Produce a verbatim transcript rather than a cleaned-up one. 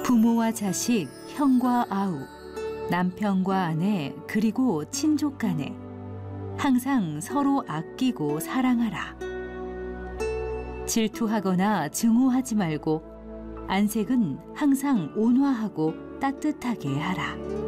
부모와 자식, 형과 아우, 남편과 아내, 그리고 친족 간에 항상 서로 아끼고 사랑하라. 질투하거나 증오하지 말고 안색은 항상 온화하고 따뜻하게 하라.